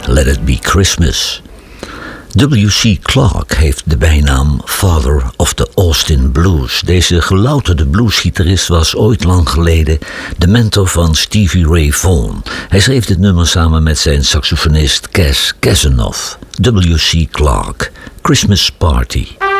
Let It Be Christmas. W.C. Clark heeft de bijnaam Father of the Austin Blues. Deze gelouterde bluesgitarist was ooit lang geleden de mentor van Stevie Ray Vaughan. Hij schreef dit nummer samen met zijn saxofonist Cass Casanoff. W.C. Clark, Christmas Party.